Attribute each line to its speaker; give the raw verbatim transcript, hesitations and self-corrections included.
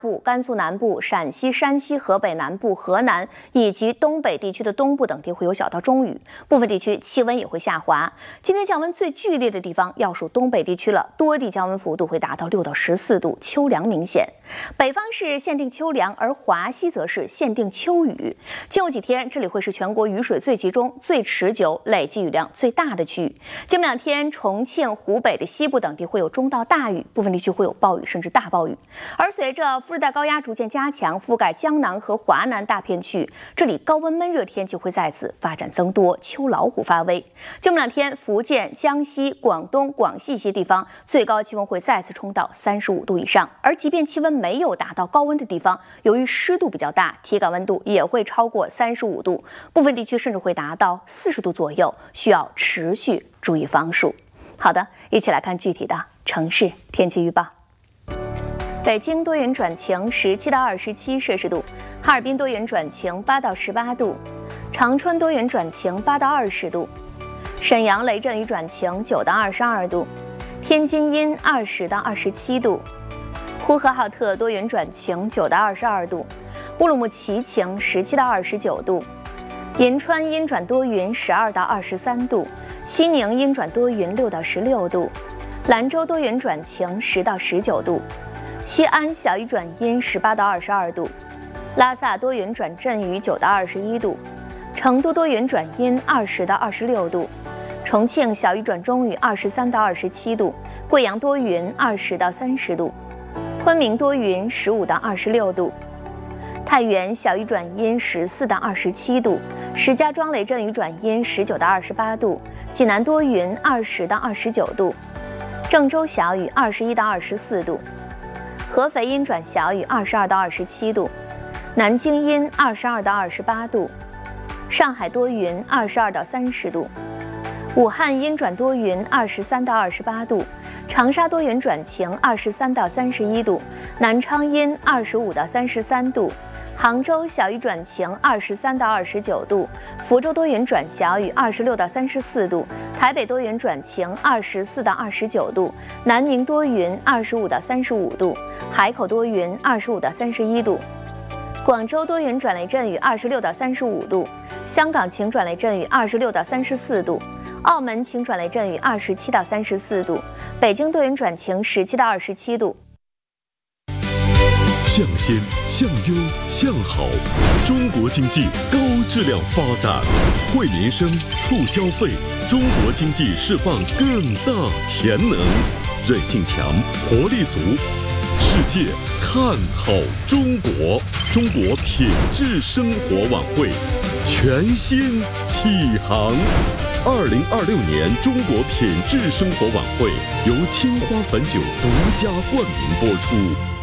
Speaker 1: 部、甘肃南部、陕西、山西、河北南部、河南以及东北地区的东部等地会有小到中雨，部分地区气温也会下滑。今天降温最剧烈的地方要数东北地区了，多地降温幅度会达到六到十四度，秋凉明显。北方是限定秋凉，而华西则是限定秋雨。近几天，这里会是全国雨水最集中、最持久、累计雨量最大的区域。今明两天，重庆、湖北的西部等地会有中到大雨，部分地区会有暴雨甚至大暴雨。而随着副热带高压逐渐加强，覆盖江南和华南大片区域，这里高温闷热天气会再次发展增多，秋老虎发威。今明两天，福建、江西、广东、广西一些地方最高气温会再次冲到三十五度以上，而即便气温没有达到高温的地方，由于湿度比较大，体感温度也会超过三十五度，部分地区甚至会达到四十度左右，需要持续注意防暑。好的，一起来看具体的城市天气预报。北京多云转晴，十七到二十七摄氏度；哈尔滨多云转晴，八到十八度；长春多云转晴，八到二十度；沈阳雷阵雨转晴，九到二十二度；天津阴，二十到二十七度；呼和浩特多云转晴，九到二十二度；乌鲁木齐晴，十七到二十九度；银川阴转多云，十二到二十三度；西宁阴转多云，六到十六度；兰州多云转晴，十到十九度；西安小雨转阴，十八到二十二度；拉萨多云转阵雨，九到二十一度；成都多云转阴，二十到二十六度；重庆小雨转中雨，二十三到二十七度；贵阳多云，二十到三十度；昆明多云，十五到二十六度；太原小雨转阴，十四到二十七度；石家庄雷阵雨转阴，十九到二十八度；济南多云，二十到二十九度；郑州小雨，二十一到二十四度；合肥阴转小雨，二十二到二十七度；南京阴，二十二到二十八度；上海多云，二十二到三十度；武汉阴转多云，二十三到二十八度；长沙多云转晴，二十三到三十一度；南昌阴，二十五到三十三度；杭州小雨转晴，二十三到二十九度；福州多云转小雨，二十六到三十四度；台北多云转晴，二十四到二十九度；南宁多云，二十五到三十五度；海口多云，二十五到三十一度；广州多云转雷阵雨，二十六到三十五度；香港晴转雷阵雨，二十六到三十四度；澳门晴转雷阵雨，二十七到三十四度；北京多云转晴，十七到二十七度。
Speaker 2: 向先、向优、向好，中国经济高质量发展，惠民生、促消费，中国经济释放更大潜能，韧性强，活力足。世界看好中国，中国品质生活晚会全新启航。二零二六年中国品质生活晚会由青花汾酒独家冠名播出。